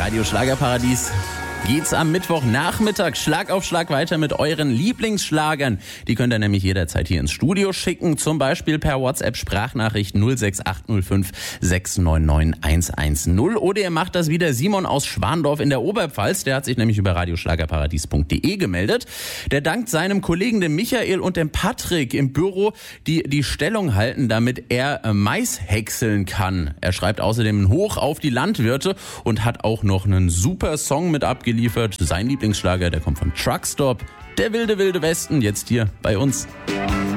Radio Schlagerparadies geht's am Mittwochnachmittag Schlag auf Schlag weiter mit euren Lieblingsschlagern. Die könnt ihr nämlich jederzeit hier ins Studio schicken, zum Beispiel per WhatsApp-Sprachnachricht 06805 699 110. Oder ihr macht das wieder Simon aus Schwandorf in der Oberpfalz. Der hat sich nämlich über radioschlagerparadies.de gemeldet. Der dankt seinem Kollegen dem Michael und dem Patrick im Büro, die Stellung halten, damit er Mais häckseln kann. Er schreibt außerdem Hoch auf die Landwirte und hat auch noch einen super Song mit abgeliefert. Sein Lieblingsschlager, der kommt von Truckstop, der wilde Westen, jetzt hier bei uns.